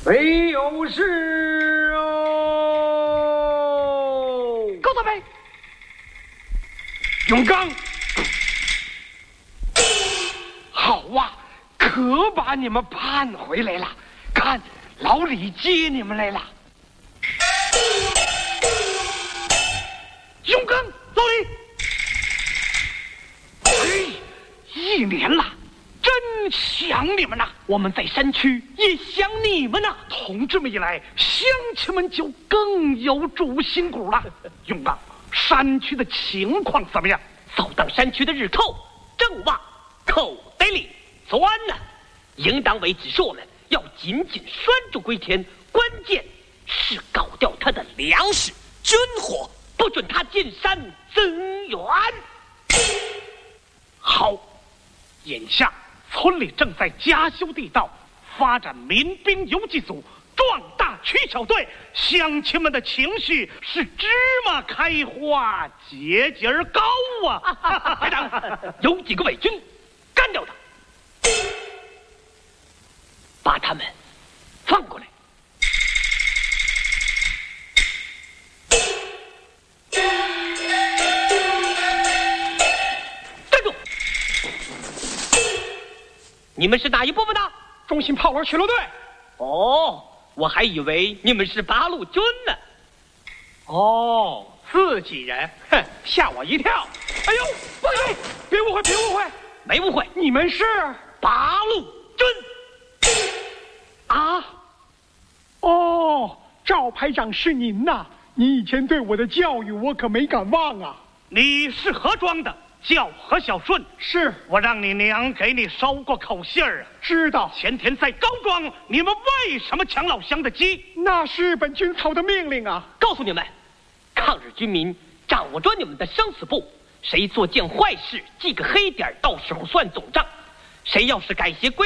没有事哦。 高大飞， 永刚， 好啊，可把你们盼回来了。看，老李接你们来了。永刚，老李，哎，1年了。真想你们呐！ 我们在山区也想你们呐。 同志们一来，乡亲们就更有主心骨了。永刚，山区的情况怎么样？ 扫荡山区的日寇正往口袋里钻呢。应当为指示我们要紧紧拴住归田，关键是搞掉他的粮食、军火，不准他进山增援。 好，眼下村里正在加修地道，发展民兵游击组，壮大区小队，乡亲们的情绪是芝麻开花，节节高啊！ 排长，有几个伪军，干掉他，把他们放过来。站住！你们是哪一部分的？ 中心炮轮巡逻队。 哦，我还以为你们是八路军呢。 哦，自己人，哼，吓我一跳。哎呦，喂，别误会，别误会， 没误会， 你们是八路军。 啊？哦，赵排长是您呐！你以前对我的教育，我可没敢忘啊。 你是何庄的？叫何小顺。 是我让你娘给你捎过口信儿啊。 知道。 前天在高庄，你们为什么抢老乡的鸡？ 那是本军曹的命令啊！ 告诉你们，抗日军民掌握着你们的生死簿，谁做件坏事记个黑点，到时候算总账。谁要是改邪归